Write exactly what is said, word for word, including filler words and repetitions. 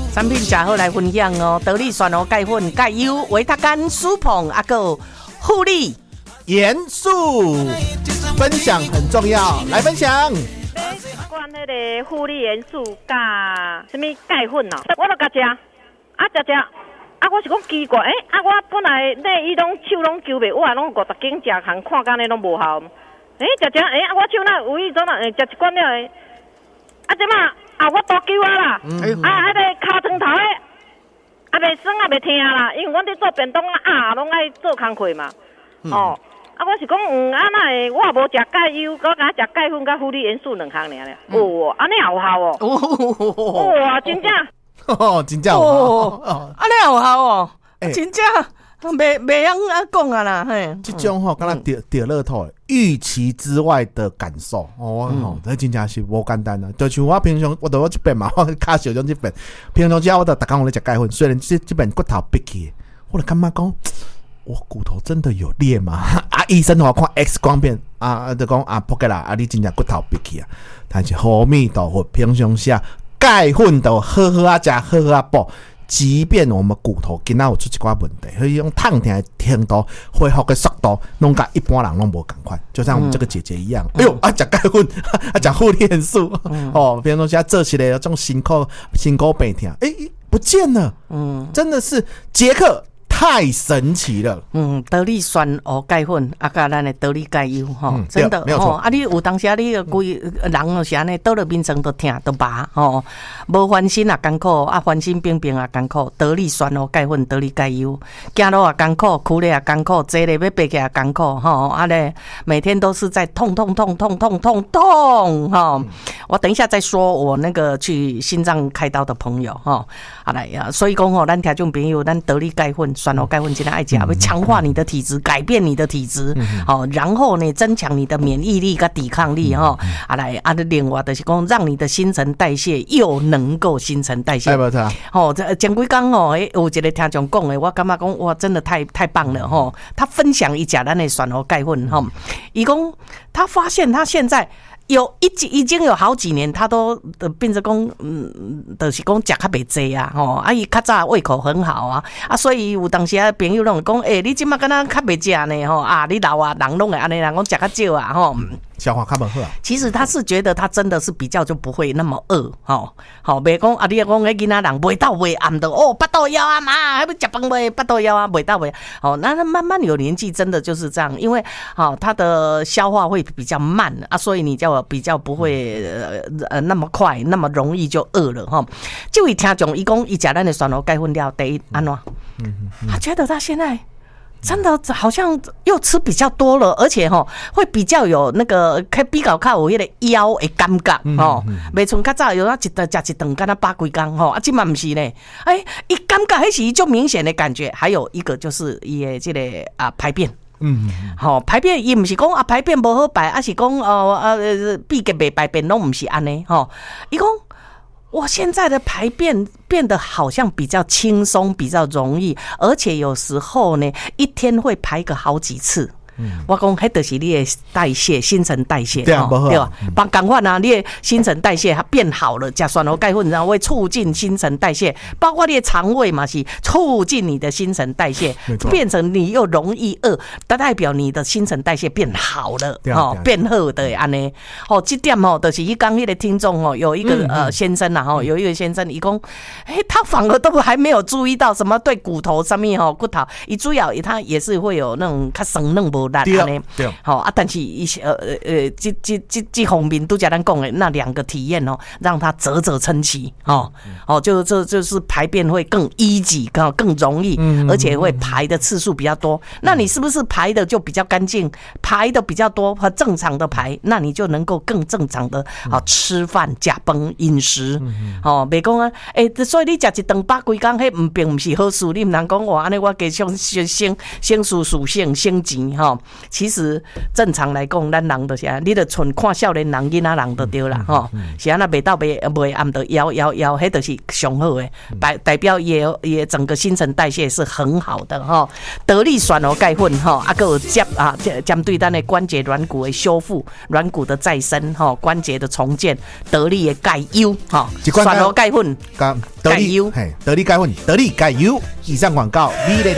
产品食好来分享哦，得力酸哦钙粉、钙优、维他甘、舒捧，啊个护理严肃分享很重要，来分享。 关迄个护理元素加什么钙粉哦，我都甲食，啊食食，啊我是讲奇怪，诶、欸，啊我本来咧伊拢手拢揪袂，我啊拢五十斤食项，看干咧拢无效。诶、欸，食食，诶、欸，啊我手那有伊种啦，诶，食一罐了诶，啊即马啊我多揪啊啦，嗯、啊迄个尻川头诶，啊袂酸啊袂疼啦，因为阮伫做便当啊，拢爱做工课嘛，嗯、哦。啊，我是讲，嗯，啊那会我无食钙优，我敢食钙粉甲辅理元素两项尔咧。哦，安尼也有效哦。哇，真正。 哦，真正有效。 哦，安尼也有效哦。真正，袂袂样啊讲啊啦，嘿。 这种吼，敢若钓钓乐透预期之外的感受，哦，吼，这真正是无简单啊。就像我平常，我到我这边嘛，我卡小种这边，平常只我都逐工咧食钙粉，虽然这这边骨头闭起，我就感觉讲。我骨头真的有裂吗？啊，医生话看 X 光片啊，就讲啊，扑个啦，啊，你真正骨头闭起啊。但是阿弥陀佛，平常时钙粉都好好啊食，好好啊补。即便我们骨头今仔有出一寡问题，所以用痛痛的程度、恢复的速度，拢甲一般人拢无同款。就像我们这个姐姐一样，嗯、哎呦啊，食钙粉，啊食护理元素，嗯、哦，平常时做起来有种辛苦辛苦病痛，哎、欸，不见了，嗯，真的是杰克。太神奇了， 嗯，得力酸哦钙粉，啊，甲咱的得力钙优吼，嗯、真的吼、哦，啊，你有当时你个规人就是安尼，倒了面床都疼都麻吼，无翻身也艰苦，啊，翻身冰冰也艰苦，得力酸哦钙粉，得力钙优，走路也艰苦，苦咧也艰苦，坐咧要爬起也艰苦吼，啊咧，每天都是在痛痛痛痛痛痛痛吼、嗯，我等一下再说我那个去心脏开刀的朋友吼，啊来呀，所以讲吼，咱听众朋友，咱得力钙粉。酸哦钙粉今天爱讲，会强化你的体质，改变你的体质，好、嗯，然后呢，增强你的免疫力跟抵抗力哈、嗯，啊来啊，另外就是讲，让你的新陈代谢又能够新陈代谢。哦，这前几天哦，诶，有一个听众讲的，我感觉讲哇，真的太太棒了哈！他分享一下咱的酸哦钙粉哈，伊讲他发现他现在。有一已经有好几年，他都变成讲，嗯，就是讲食较袂济啊，吼，啊伊较早胃口很好啊，啊，所以有当时啊朋友拢讲，诶、欸，你即马敢若较袂食呢，吼，啊，你老啊，人拢会安尼，人讲食较少啊，吼。 消化较无好啊。 其实他是觉得他真的是比较就不会那么饿，吼，好，别讲啊，你讲迄囡仔人袂到胃暗的哦，巴肚枵啊妈，还不食饭未？巴肚枵啊，袂到胃。好，那他慢慢有年纪真的就是这样，因为好他的消化会比较慢啊，所以你就比较不会呃呃那么快，那么容易就饿了哈。这位听众伊讲伊食咱的酸蚵钙粉了，第一安怎？他觉得他现在。真的好像又吃比较多了，而且吼会比较有那个比较较有迄个腰的感觉吼，袂像较早有啊一顿食一顿干那八几工吼，啊今嘛不是呢，哎，伊感觉迄是就明显的感觉，还有一个就是伊的这个啊排便。嗯，好、哦、排便，伊唔是讲啊排便不好排，啊是讲哦呃闭结袂排便拢唔是安尼吼，伊讲。我现在的排便变得好像比较轻松，比较容易，而且有时候呢，一天会排个好几次。嗯、我讲，迄就是你的代谢、新陈代谢， 对啊，不好， 对吧？帮赶快啊，你的新陈代谢它变好了，吃酸蚵钙粉，然后会促进新陈代谢，包括你的肠胃嘛，是促进你的新陈代谢，变成你又容易饿，代表你的新陈代谢变好了，哦，变好的安尼。哦，这点哦，就是一刚那个听众哦，有一个、嗯、呃先生啊，哈，有一个先生，伊讲，哎，他反而都还没有注意到什么对骨头上面哦，骨头，伊主要他也是会有那种较生嫩无。对对，好啊，但是一些呃呃，这这这这方面都讲咱讲的那两个体验哦，让他啧啧称奇哦哦，就这就是排便会更easy，更更容易，而且会排的次数比较多。那你是不是排的就比较干净，排的比较多和正常的排，那你就能够更正常的啊吃饭、吃饭、饮食哦，别讲啊，哎，所以你吃一顿百几工，迄唔并唔是好事，你唔能讲我安尼我加上先先先属属性先钱哈。 其实正常来讲，咱人就是啊，你著剩看少年人、囡仔人就对啦，吼、嗯。是安那袂到袂袂暗得摇摇摇，迄就是上好诶，代代表也也整个新陈代谢是很好的吼。得力选哦钙粉吼，啊，个接啊针对咱的关节软骨的修复、软骨的再生吼、关节的重建，得力的钙优吼，选哦钙粉， 钙优，嘿，得力钙粉，得力钙优，以上广告，你咧。